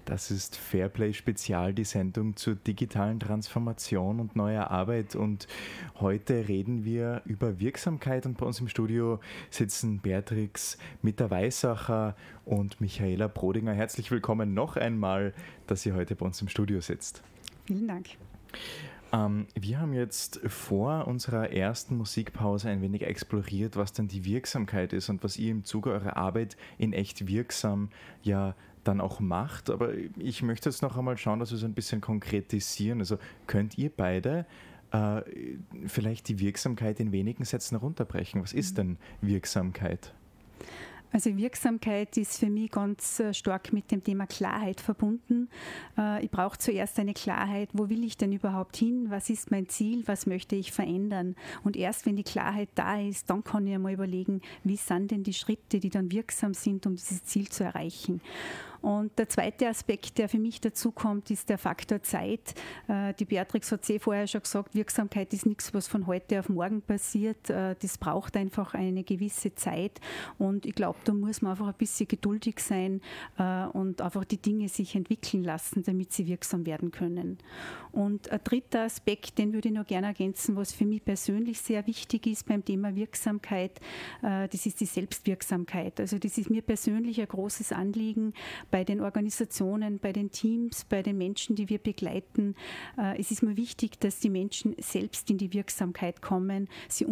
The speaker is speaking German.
Das ist Fairplay Spezial, die Sendung zur digitalen Transformation und neuer Arbeit. Und heute reden wir über Wirksamkeit. Und bei uns im Studio sitzen Beatrix Mitter-Weissacher und Michaela Brodinger. Herzlich willkommen noch einmal, dass ihr heute bei uns im Studio sitzt. Vielen Dank. Wir haben jetzt vor unserer ersten Musikpause ein wenig exploriert, was denn die Wirksamkeit ist und was ihr im Zuge eurer Arbeit in echt wirksam ja dann auch macht. Aber ich möchte jetzt noch einmal schauen, dass wir es ein bisschen konkretisieren. Also könnt ihr beide vielleicht die Wirksamkeit in wenigen Sätzen runterbrechen? Was ist denn Wirksamkeit? Also Wirksamkeit ist für mich ganz stark mit dem Thema Klarheit verbunden. Ich brauche zuerst eine Klarheit, wo will ich denn überhaupt hin, was ist mein Ziel, was möchte ich verändern. Und erst wenn die Klarheit da ist, dann kann ich einmal überlegen, wie sind denn die Schritte, die dann wirksam sind, um dieses Ziel zu erreichen. Und der zweite Aspekt, der für mich dazu kommt, ist der Faktor Zeit. Die Beatrix hat es vorher schon gesagt, Wirksamkeit ist nichts, was von heute auf morgen passiert. Das braucht einfach eine gewisse Zeit. Und ich glaube, da muss man einfach ein bisschen geduldig sein und einfach die Dinge sich entwickeln lassen, damit sie wirksam werden können. Und ein dritter Aspekt, den würde ich noch gerne ergänzen, was für mich persönlich sehr wichtig ist beim Thema Wirksamkeit, das ist die Selbstwirksamkeit. Also das ist mir persönlich ein großes Anliegen, bei den Organisationen, bei den Teams, bei den Menschen, die wir begleiten. Es ist mir wichtig, dass die Menschen selbst in die Wirksamkeit kommen, sie